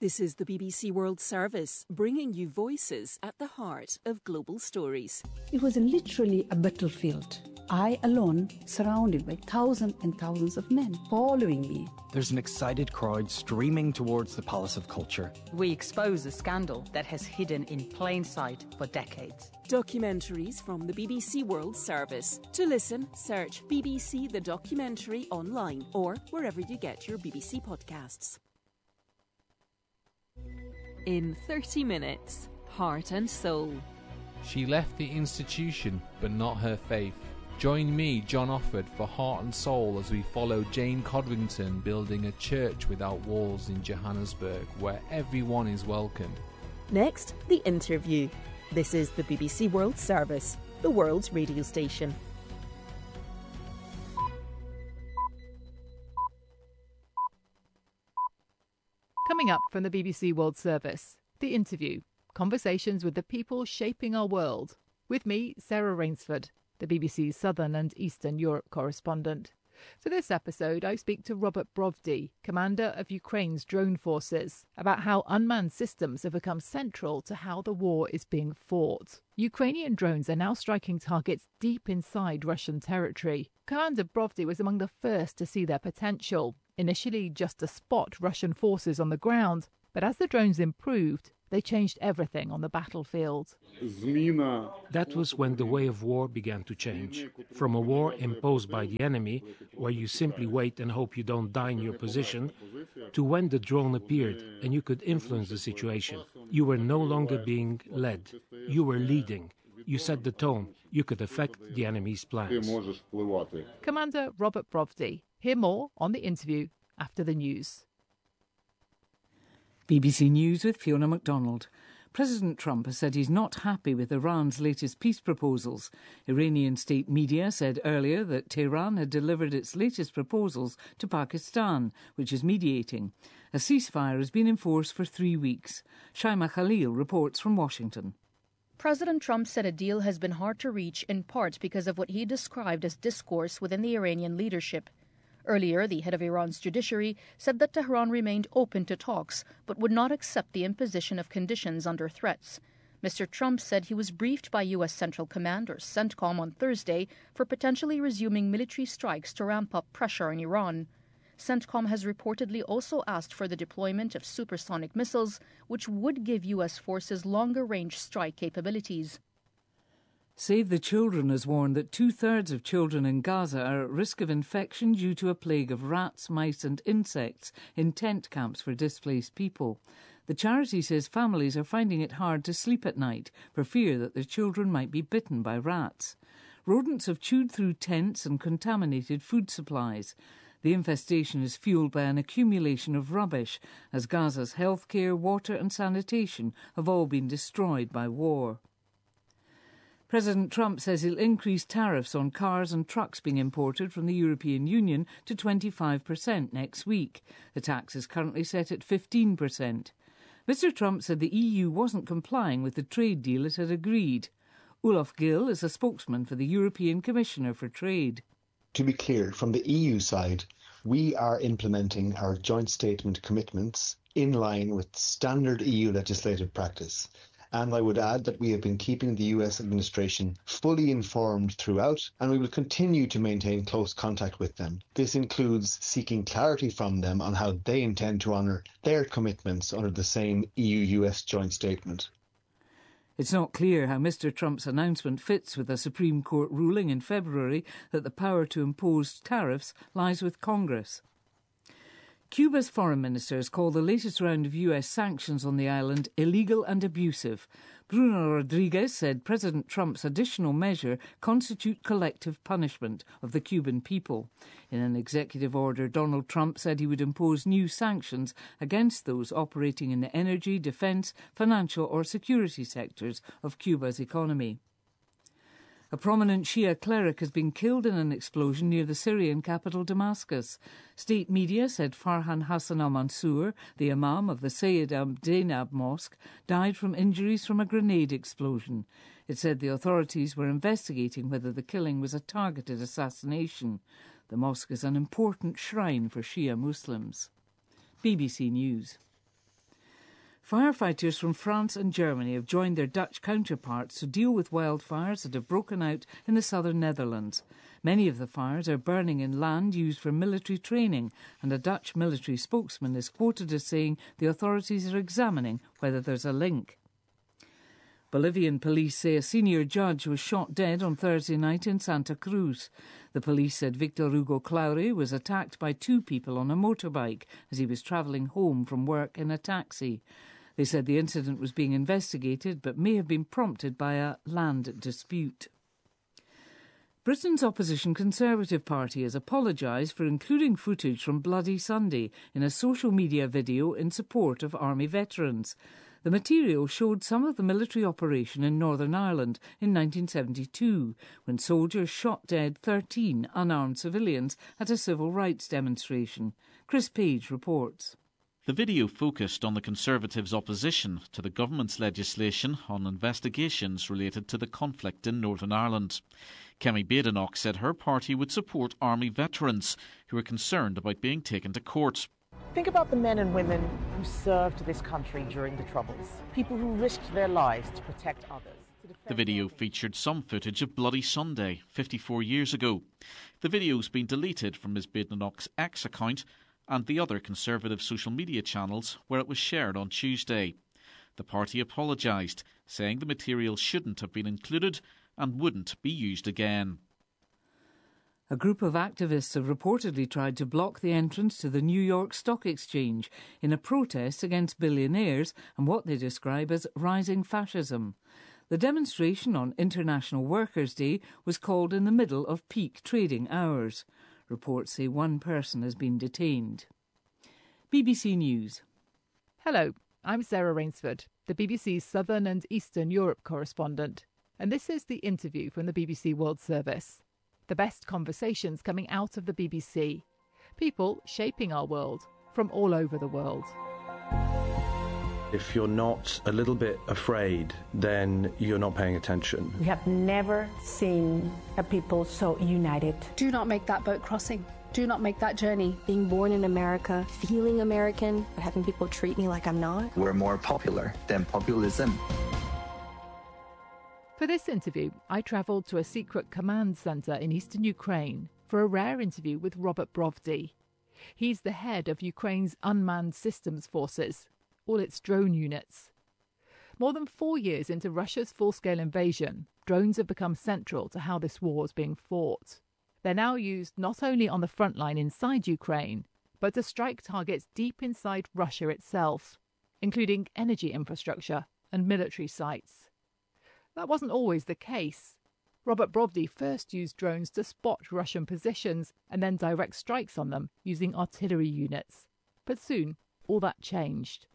This is the BBC World Service, bringing you voices at the heart of global stories. It was literally a battlefield. I alone, surrounded by thousands and thousands of men following me. There's an excited crowd streaming towards the Palace of Culture. We expose a scandal that has hidden in plain sight for decades. Documentaries from the BBC World Service. To listen, search BBC The Documentary online or wherever you get your BBC podcasts. In 30 minutes, Heart and Soul. She left the institution, but not her faith. Join me, John Offord, for Heart and Soul as we follow Jane Codrington building a church without walls in Johannesburg, where everyone is welcome. Next, the interview. This is the BBC World Service, the world's radio station. Coming up from the BBC World Service, The Interview, conversations with the people shaping our world. With me, Sarah Rainsford, the BBC's Southern and Eastern Europe correspondent. For this episode, I speak to Robert Brovdy, commander of Ukraine's drone forces, about how unmanned systems have become central to how the war is being fought. Ukrainian drones are now striking targets deep inside Russian territory. Commander Brovdy was among the first to see their potential, initially just to spot Russian forces on the ground, but as the drones improved, they changed everything on the battlefield. That was when the way of war began to change. From a war imposed by the enemy, where you simply wait and hope you don't die in your position, to when the drone appeared and you could influence the situation. You were no longer being led. You were leading. You set the tone. You could affect the enemy's plans. Commander Robert Brovdy. Hear more on The Interview after the news. BBC News with Fiona MacDonald. President Trump has said he's not happy with Iran's latest peace proposals. Iranian state media said earlier that Tehran had delivered its latest proposals to Pakistan, which is mediating. A ceasefire has been in force for 3 weeks. Shaima Khalil reports from Washington. President Trump said a deal has been hard to reach in part because of what he described as discourse within the Iranian leadership. Earlier, the head of Iran's judiciary said that Tehran remained open to talks but would not accept the imposition of conditions under threats. Mr. Trump said he was briefed by U.S. Central Command, or CENTCOM, on Thursday for potentially resuming military strikes to ramp up pressure on Iran. CENTCOM has reportedly also asked for the deployment of supersonic missiles, which would give U.S. forces longer-range strike capabilities. Save the Children has warned that 2/3 of children in Gaza are at risk of infection due to a plague of rats, mice and insects in tent camps for displaced people. The charity says families are finding it hard to sleep at night for fear that their children might be bitten by rats. Rodents have chewed through tents and contaminated food supplies. The infestation is fuelled by an accumulation of rubbish, as Gaza's healthcare, water and sanitation have all been destroyed by war. President Trump says he'll increase tariffs on cars and trucks being imported from the European Union to 25% next week. The tax is currently set at 15%. Mr. Trump said the EU wasn't complying with the trade deal it had agreed. Olaf Gill is a spokesman for the European Commissioner for Trade. To be clear, from the EU side, we are implementing our joint statement commitments in line with standard EU legislative practice. And I would add that we have been keeping the US administration fully informed throughout, and we will continue to maintain close contact with them. This includes seeking clarity from them on how they intend to honour their commitments under the same EU-US joint statement. It's not clear how Mr. Trump's announcement fits with a Supreme Court ruling in February that the power to impose tariffs lies with Congress. Cuba's foreign minister has called the latest round of US sanctions on the island illegal and abusive. Bruno Rodriguez said President Trump's additional measure constitute collective punishment of the Cuban people. In an executive order, Donald Trump said he would impose new sanctions against those operating in the energy, defence, financial or security sectors of Cuba's economy. A prominent Shia cleric has been killed in an explosion near the Syrian capital Damascus. State media said Farhan Hassan al-Mansour, the imam of the Sayyid Zainab Mosque, died from injuries from a grenade explosion. It said the authorities were investigating whether the killing was a targeted assassination. The mosque is an important shrine for Shia Muslims. BBC News. Firefighters from France and Germany have joined their Dutch counterparts to deal with wildfires that have broken out in the southern Netherlands. Many of the fires are burning in land used for military training, and a Dutch military spokesman is quoted as saying the authorities are examining whether there's a link. Bolivian police say a senior judge was shot dead on Thursday night in Santa Cruz. The police said Victor Hugo Claure was attacked by two people on a motorbike as he was travelling home from work in a taxi. They said the incident was being investigated but may have been prompted by a land dispute. Britain's opposition Conservative Party has apologised for including footage from Bloody Sunday in a social media video in support of army veterans. The material showed some of the military operation in Northern Ireland in 1972, when soldiers shot dead 13 unarmed civilians at a civil rights demonstration. Chris Page reports. The video focused on the Conservatives' opposition to the government's legislation on investigations related to the conflict in Northern Ireland. Kemi Badenoch said her party would support army veterans who are concerned about being taken to court. Think about the men and women who served this country during the Troubles, people who risked their lives to protect others. The video featured some footage of Bloody Sunday, 54 years ago. The video's been deleted from Ms Badenoch's X account and the other Conservative social media channels where it was shared on Tuesday. The party apologised, saying the material shouldn't have been included and wouldn't be used again. A group of activists have reportedly tried to block the entrance to the New York Stock Exchange in a protest against billionaires and what they describe as rising fascism. The demonstration on International Workers' Day was called in the middle of peak trading hours. Reports say one person has been detained. BBC News. Hello, I'm Sarah Rainsford, the BBC's Southern and Eastern Europe correspondent, and this is the interview from the BBC World Service. The best conversations coming out of the BBC. People shaping our world from all over the world. If you're not a little bit afraid, then you're not paying attention. We have never seen a people so united. Do not make that boat crossing. Do not make that journey. Being born in America, feeling American, but having people treat me like I'm not. We're more popular than populism. For this interview, I travelled to a secret command centre in eastern Ukraine for a rare interview with Robert Brovdy. He's the head of Ukraine's unmanned systems forces, all its drone units. More than 4 years into Russia's full-scale invasion, drones have become central to how this war is being fought. They're now used not only on the front line inside Ukraine, but to strike targets deep inside Russia itself, including energy infrastructure and military sites. That wasn't always the case. Robert Brovdy first used drones to spot Russian positions and then direct strikes on them using artillery units. But soon, all that changed.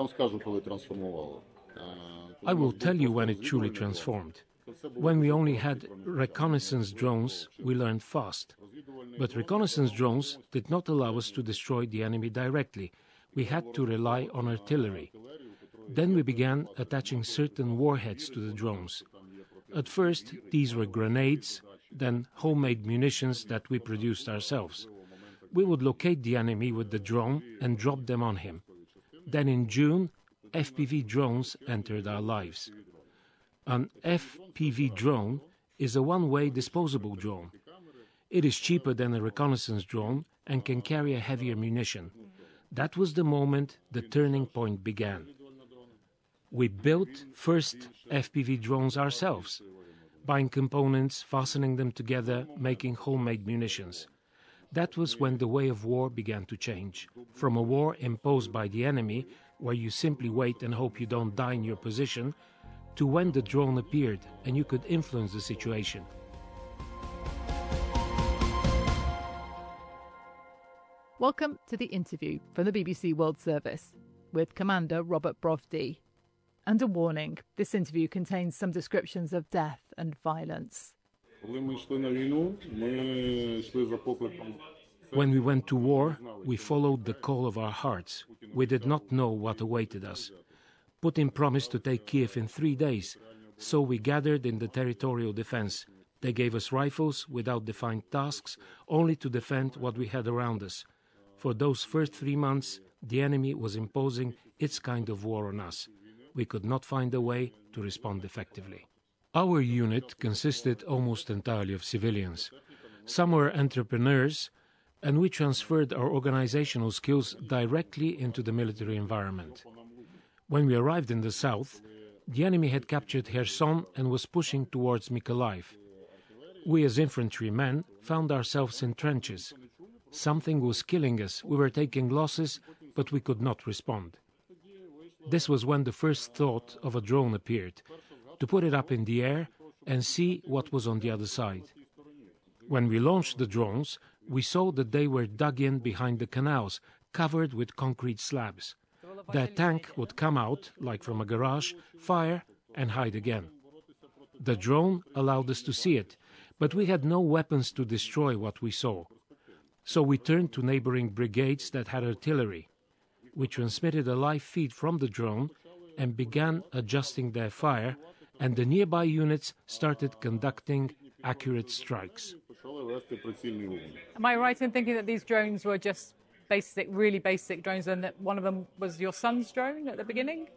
I will tell you when it truly transformed. When we only had reconnaissance drones, we learned fast. But reconnaissance drones did not allow us to destroy the enemy directly. We had to rely on artillery. Then we began attaching certain warheads to the drones. At first, these were grenades, then homemade munitions that we produced ourselves. We would locate the enemy with the drone and drop them on him. Then in June, FPV drones entered our lives. An FPV drone is a one-way disposable drone. It is cheaper than a reconnaissance drone and can carry a heavier munition. That was the moment the turning point began. We built first FPV drones ourselves, buying components, fastening them together, making homemade munitions. That was when the way of war began to change. From a war imposed by the enemy, where you simply wait and hope you don't die in your position, to when the drone appeared and you could influence the situation. Welcome to the interview from the BBC World Service with Commander Robert Brovdy. And a warning, this interview contains some descriptions of death and violence. When we went to war, we followed the call of our hearts. We did not know what awaited us. Putin promised to take Kiev in 3 days, so we gathered in the territorial defense. They gave us rifles without defined tasks, only to defend what we had around us. For those first 3 months, the enemy was imposing its kind of war on us. We could not find a way to respond effectively. Our unit consisted almost entirely of civilians. Some were entrepreneurs, and we transferred our organizational skills directly into the military environment. When we arrived in the south, the enemy had captured Kherson and was pushing towards Mykolaiv. We as infantrymen found ourselves in trenches. Something was killing us. We were taking losses, but we could not respond. This was when the first thought of a drone appeared, to put it up in the air and see what was on the other side. When we launched the drones, we saw that they were dug in behind the canals, covered with concrete slabs. Their tank would come out, like from a garage, fire and hide again. The drone allowed us to see it, but we had no weapons to destroy what we saw. So we turned to neighboring brigades that had artillery. We transmitted a live feed from the drone and began adjusting their fire, and the nearby units started conducting accurate strikes. Am I right in thinking that these drones were just basic, really basic drones, and that one of them was your son's drone at the beginning?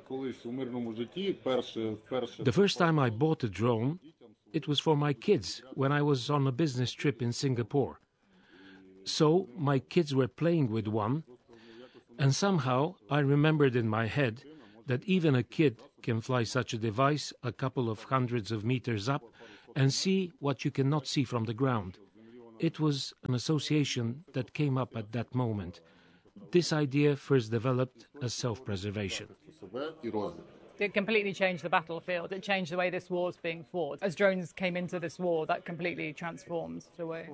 The first time I bought a drone, it was for my kids when I was on a business trip in Singapore. So my kids were playing with one, and somehow I remembered in my head that even a kid can fly such a device a couple of hundreds of meters up and see what you cannot see from the ground. It was an association that came up at that moment. This idea first developed as self-preservation. It completely changed the battlefield. It changed the way this war is being fought. As drones came into this war, that completely transformed the way.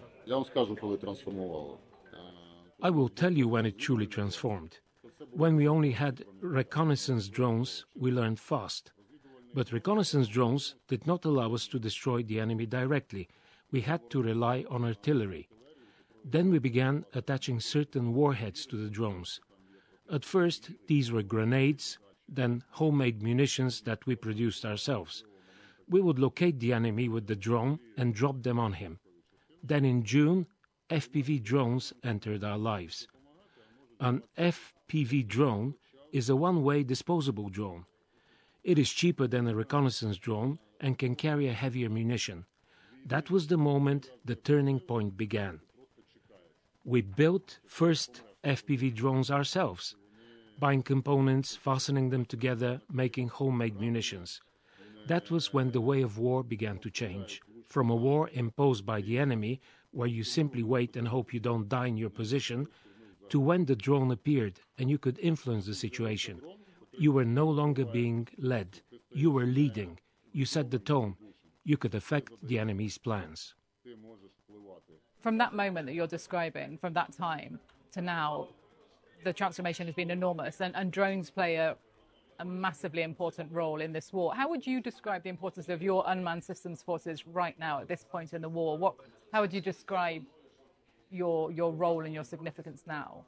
I will tell you when it truly transformed. When we only had reconnaissance drones, we learned fast. But reconnaissance drones did not allow us to destroy the enemy directly. We had to rely on artillery. Then we began attaching certain warheads to the drones. At first, these were grenades, then homemade munitions that we produced ourselves. We would locate the enemy with the drone and drop them on him. Then in June, FPV drones entered our lives. An FPV drone is a one-way disposable drone. It is cheaper than a reconnaissance drone and can carry a heavier munition. That was the moment the turning point began. We built first FPV drones ourselves, buying components, fastening them together, making homemade munitions. That was when the way of war began to change. From a war imposed by the enemy, where you simply wait and hope you don't die in your position, to when the drone appeared and you could influence the situation. You were no longer being led. You were leading. You set the tone. You could affect the enemy's plans. From that moment that you're describing, from that time to now, the transformation has been enormous, and drones play a massively important role in this war. How would you describe the importance of your unmanned systems forces right now at this point in the war? How would you describe your role and your significance now?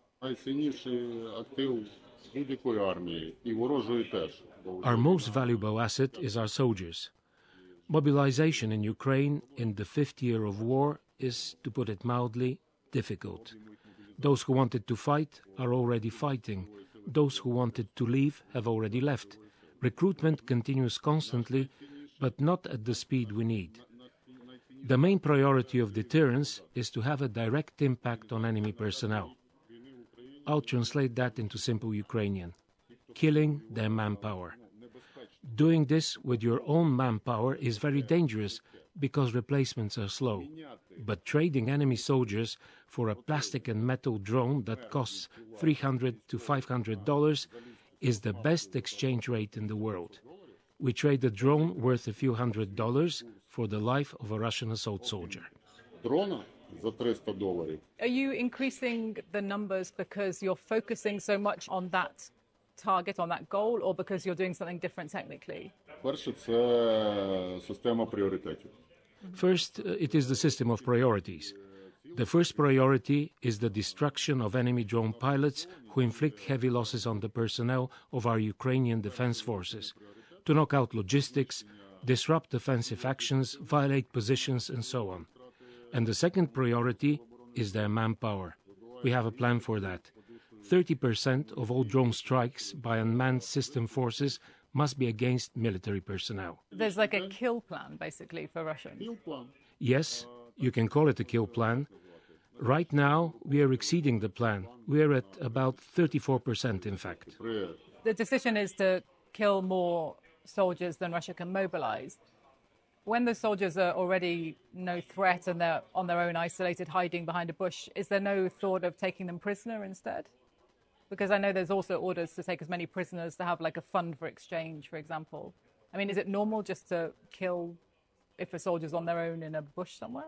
Our most valuable asset is our soldiers. Mobilization in Ukraine in the fifth year of war is, to put it mildly, difficult. Those who wanted to fight are already fighting. Those who wanted to leave have already left. Recruitment continues constantly, but not at the speed we need. The main priority of deterrence is to have a direct impact on enemy personnel. I'll translate that into simple Ukrainian: killing their manpower. Doing this with your own manpower is very dangerous because replacements are slow. But trading enemy soldiers for a plastic and metal drone that costs $300 to $500 is the best exchange rate in the world. We trade a drone worth a few $100 for the life of a Russian assault soldier. Are you increasing the numbers because you're focusing so much on that target, on that goal, or because you're doing something different technically? First, it is the system of priorities. The first priority is the destruction of enemy drone pilots who inflict heavy losses on the personnel of our Ukrainian defense forces, to knock out logistics, disrupt offensive actions, violate positions, and so on. And the second priority is their manpower. We have a plan for that. 30% of all drone strikes by unmanned system forces must be against military personnel. There's like a kill plan, basically, for Russians. Yes, you can call it a kill plan. Right now, we are exceeding the plan. We are at about 34%, in fact. The decision is to kill more soldiers than Russia can mobilize. When the soldiers are already no threat and they're on their own, isolated, hiding behind a bush, is there no thought of taking them prisoner instead? Because I know there's also orders to take as many prisoners to have like a fund for exchange, for example. I mean, is it normal just to kill if a soldier's on their own in a bush somewhere?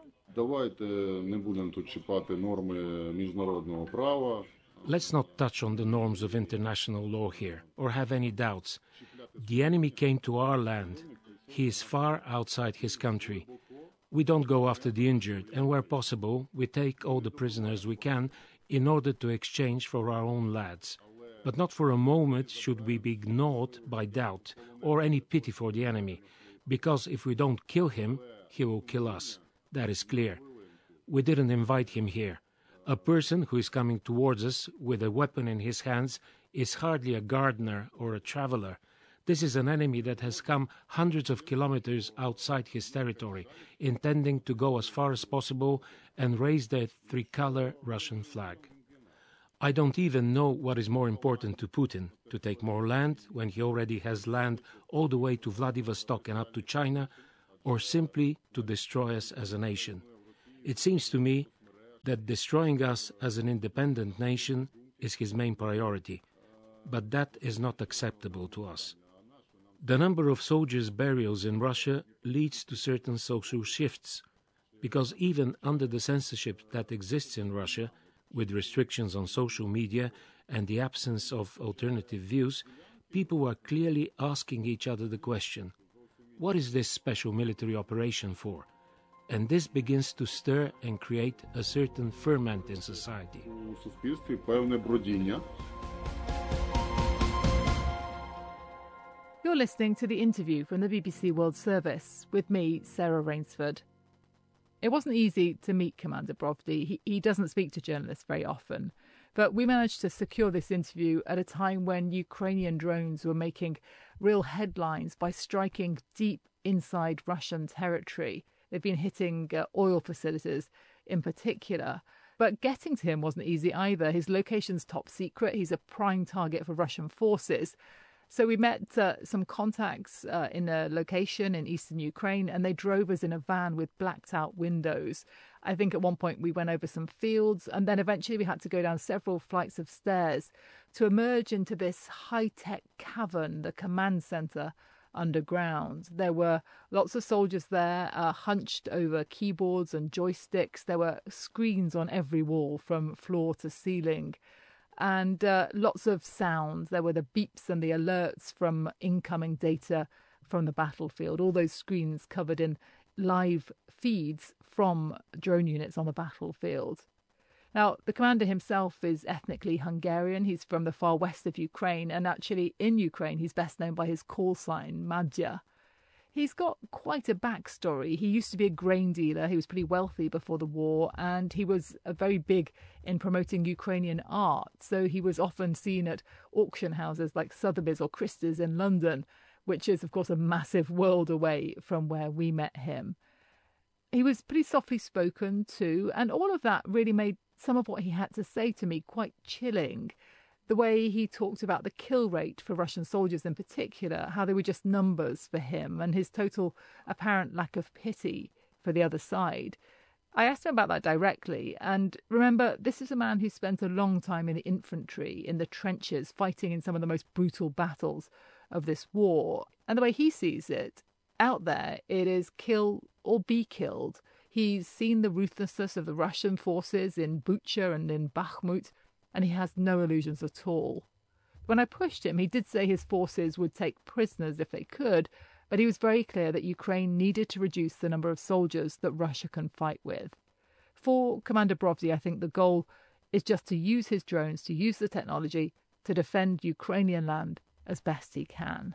Let's not touch on the norms of international law here, or have any doubts. The enemy came to our land. He is far outside his country. We don't go after the injured, and where possible, we take all the prisoners we can in order to exchange for our own lads. But not for a moment should we be gnawed by doubt or any pity for the enemy, because if we don't kill him, he will kill us. That is clear. We didn't invite him here. A person who is coming towards us with a weapon in his hands is hardly a gardener or a traveler. This is an enemy that has come hundreds of kilometers outside his territory, intending to go as far as possible and raise the three-color Russian flag. I don't even know what is more important to Putin, to take more land when he already has land all the way to Vladivostok and up to China, or simply to destroy us as a nation. It seems to me that destroying us as an independent nation is his main priority, but that is not acceptable to us. The number of soldiers' burials in Russia leads to certain social shifts, because even under the censorship that exists in Russia, with restrictions on social media and the absence of alternative views, people are clearly asking each other the question, what is this special military operation for? And this begins to stir and create a certain ferment in society. You're listening to the interview from the BBC World Service with me, Sarah Rainsford. It wasn't easy to meet Commander Brovdi. He doesn't speak to journalists very often. But we managed to secure this interview at a time when Ukrainian drones were making real headlines by striking deep inside Russian territory. They've been hitting oil facilities in particular. But getting to him wasn't easy either. His location's top secret. He's a prime target for Russian forces. So we met some contacts in a location in eastern Ukraine, and they drove us in a van with blacked out windows. I think at one point we went over some fields, and then eventually we had to go down several flights of stairs to emerge into this high-tech cavern, the command centre underground. There were lots of soldiers there, hunched over keyboards and joysticks. There were screens on every wall from floor to ceiling. And lots of sounds. There were the beeps and the alerts from incoming data from the battlefield. All those screens covered in live feeds from drone units on the battlefield. Now, the commander himself is ethnically Hungarian. He's from the far west of Ukraine. And actually, in Ukraine, he's best known by his call sign, Madja. He's got quite a backstory. He used to be a grain dealer. He was pretty wealthy before the war, and he was very big in promoting Ukrainian art. So he was often seen at auction houses like Sotheby's or Christie's in London, which is, of course, a massive world away from where we met him. He was pretty softly spoken too, and all of that really made some of what he had to say to me quite chilling. The way he talked about the kill rate for Russian soldiers in particular, how they were just numbers for him, and his total apparent lack of pity for the other side. I asked him about that directly, and remember, this is a man who spent a long time in the infantry, in the trenches, fighting in some of the most brutal battles of this war. And the way he sees it, out there, it is kill or be killed. He's seen the ruthlessness of the Russian forces in Bucha and in Bakhmut, and he has no illusions at all. When I pushed him, he did say his forces would take prisoners if they could, but he was very clear that Ukraine needed to reduce the number of soldiers that Russia can fight with. For Commander Brovdi, I think the goal is just to use his drones, to use the technology to defend Ukrainian land as best he can.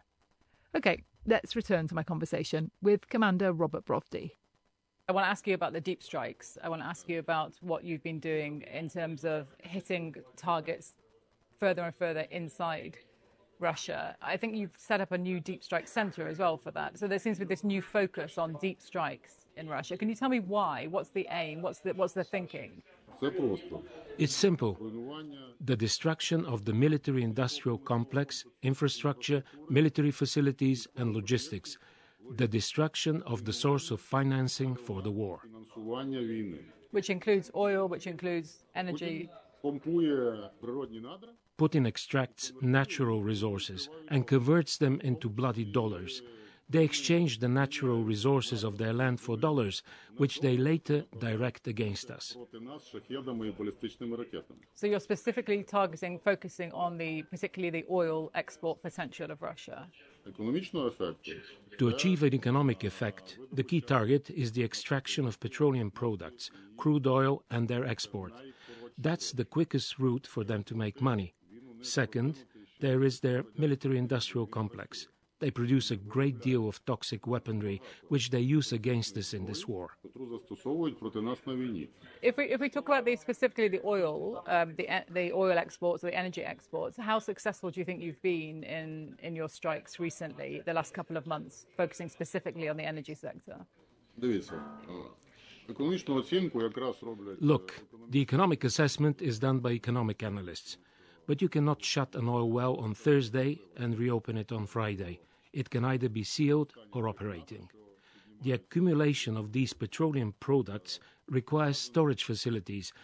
OK, let's return to my conversation with Commander Robert Brovdi. I want to ask you about the deep strikes. I want to ask you about what you've been doing in terms of hitting targets further and further inside Russia. I think you've set up a new deep strike center as well for that. So there seems to be this new focus on deep strikes in Russia. Can you tell me why? What's the aim? What's the thinking? It's simple. The destruction of the military-industrial complex, infrastructure, military facilities and logistics. The destruction of the source of financing for the war. Which includes oil, which includes energy. Putin extracts natural resources and converts them into bloody dollars. They exchange the natural resources of their land for dollars, which they later direct against us. So you're specifically focusing on particularly the oil export potential of Russia? To achieve an economic effect, the key target is the extraction of petroleum products, crude oil and their export. That's the quickest route for them to make money. Second, there is their military-industrial complex. They produce a great deal of toxic weaponry, which they use against us in this war. If we talk about specifically the oil, the oil exports, or the energy exports, how successful do you think you've been in your strikes recently, the last couple of months, focusing specifically on the energy sector? Look, the economic assessment is done by economic analysts. But you cannot shut an oil well on Thursday and reopen it on Friday. It can either be sealed or operating. The accumulation of these petroleum products requires storage facilities